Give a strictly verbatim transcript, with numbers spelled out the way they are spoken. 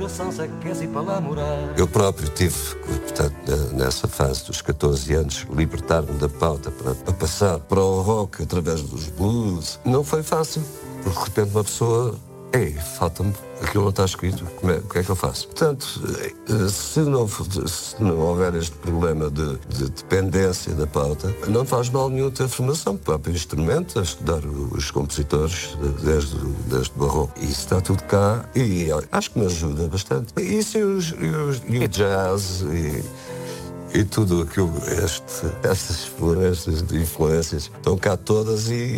Eu próprio tive, portanto, nessa fase dos catorze anos, libertar-me da pauta para, para passar para o rock através dos blues. Não foi fácil, porque de repente uma pessoa... Ei, falta-me, aquilo não está escrito, como é, o que é que eu faço? Portanto, se não, se não houver este problema de, de dependência da pauta, não faz mal nenhum ter formação, próprio instrumento, a estudar os compositores desde, desde o barroco. Isso está tudo cá e acho que me ajuda bastante. Isso e, os, e, os, e o jazz e... E tudo aquilo, este, estas influências, influências estão cá todas e